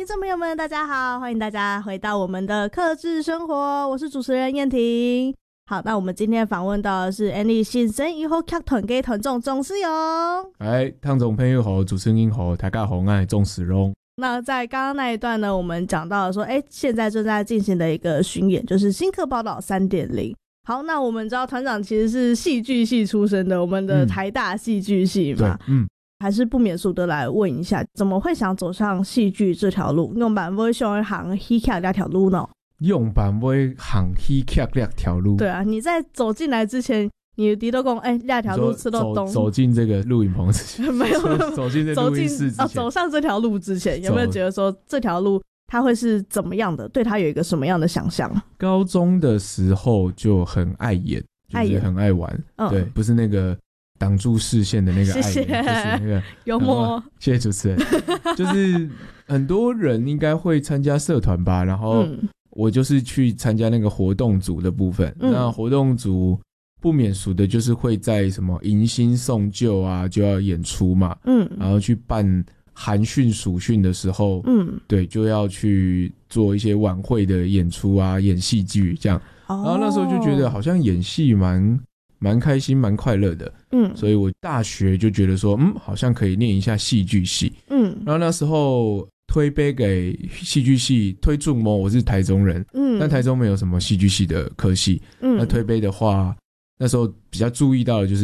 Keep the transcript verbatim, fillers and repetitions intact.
听众朋友们大家好，欢迎大家回到我们的客制生活，我是主持人燕婷。好，那我们今天访问到的是 Andy 新生以后剧团嘅团长钟思荣。 哎，听众朋友好，主持人好，大家好，我是钟思荣。 那在刚刚那一段呢，我们讲到了说，哎，现在正在进行的一个巡演，就是新课报道 三点零。好，那我们知道团长其实是戏剧系出身的，我们的台大戏剧系嘛， 嗯， 还是不免俗的来问一下，怎么会想走上戏剧这条路？用版会想行戏剧那条路呢？ 用版会行戏剧那条路？ 对啊，你在走进来之前，你弟都讲，哎、欸，那条路吃到东。 走进这个录影棚之前， 没有走进这录音室之前、哦， 走上这条路之前，有没有觉得说这条路它会是怎么样的？对他有一个什么样的想象？ 高中的时候就很爱演，就是很爱玩， 嗯、 对，不是那个挡住视线的那个爱演， 谢谢就是那个幽默、 嗯。谢谢主持人。就是很多人应该会参加社团吧，然后我就是去参加那个活动组的部分。嗯、那活动组不免俗的就是会在什么迎新送旧啊，就要演出嘛，嗯，然后去办寒训暑训的时候，嗯，对，就要去做一些晚会的演出啊，演戏剧这样。哦、然后那时候就觉得好像演戏蛮蛮开心蛮快乐的，嗯，所以我大学就觉得说，嗯，好像可以念一下戏剧系，嗯，然后那时候推杯给戏剧系，推注模，我是台中人，嗯，但台中没有什么戏剧系的科系，嗯，那推杯的话，那时候比较注意到的就是